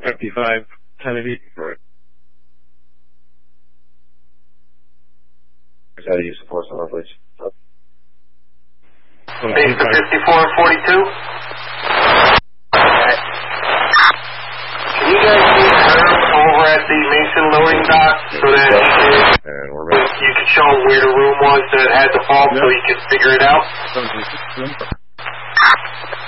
55 Kennedy. Right. How do you support someone, please? Base to 5442. Can you guys see Herb over at the Mason loading dock so that you can show him where the room was that had the fault so he can figure it out?